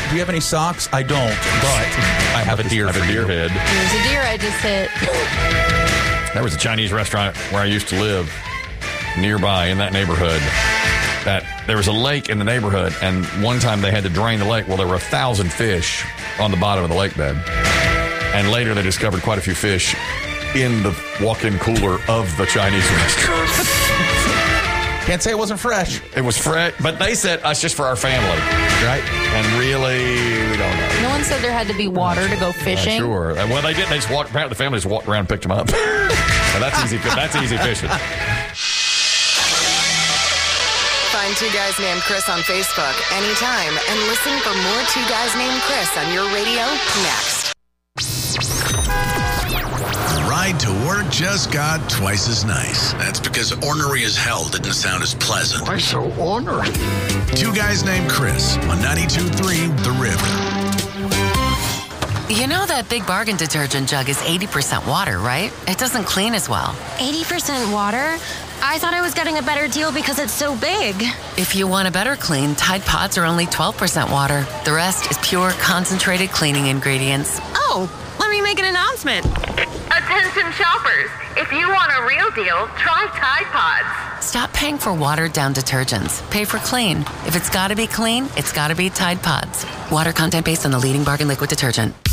Do you have any socks? I don't, but I have a deer. I have a deer head. There's a deer I just hit. There was a Chinese restaurant where I used to live nearby in that neighborhood. That there was a lake in the neighborhood, and one time they had to drain the lake. Well, there were 1,000 fish on the bottom of the lake bed. And later they discovered quite a few fish in the walk-in cooler of the Chinese restaurant. Can't say it wasn't fresh. It was fresh, but they said it's just for our family. Right? And really, we don't know. No one said there had to be water to go fishing. Sure. Well, they didn't. They just walked. Apparently, the family just walked around and picked them up. And that's easy. That's easy fishing. Find Two Guys Named Chris on Facebook anytime and listen for more Two Guys Named Chris on your radio next. The ride to work just got twice as nice. That's because ornery as hell didn't sound as pleasant. Why so ornery? Two Guys Named Chris on 92.3 The River. You know that Big Bargain detergent jug is 80% water, right? It doesn't clean as well. 80% water? I thought I was getting a better deal because it's so big. If you want a better clean, Tide Pods are only 12% water. The rest is pure, concentrated cleaning ingredients. Oh, let me make an announcement. Attention shoppers, if you want a real deal, try Tide Pods. Stop paying for watered-down detergents. Pay for clean. If it's gotta be clean, it's gotta be Tide Pods. Water content based on the leading bargain liquid detergent.